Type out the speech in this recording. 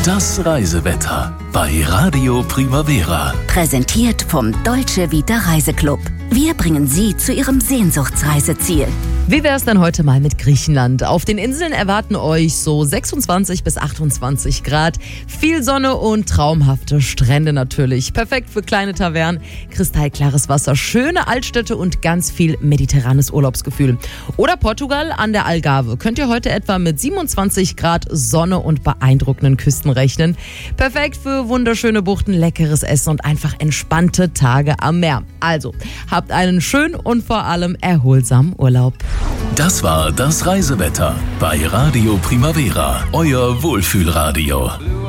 Das Reisewetter bei Radio Primavera. Präsentiert vom Dolce Vita Reiseclub. Wir bringen Sie zu Ihrem Sehnsuchtsreiseziel. Wie wär's denn heute mal mit Griechenland? Auf den Inseln erwarten euch so 26 bis 28 Grad, viel Sonne und traumhafte Strände natürlich. Perfekt für kleine Tavernen, kristallklares Wasser, schöne Altstädte und ganz viel mediterranes Urlaubsgefühl. Oder Portugal an der Algarve. Könnt ihr heute etwa mit 27 Grad Sonne und beeindruckenden Küsten rechnen. Perfekt für wunderschöne Buchten, leckeres Essen und einfach entspannte Tage am Meer. Also, habt einen schönen und vor allem erholsamen Urlaub. Das war das Reisewetter bei Radio Primavera, euer Wohlfühlradio.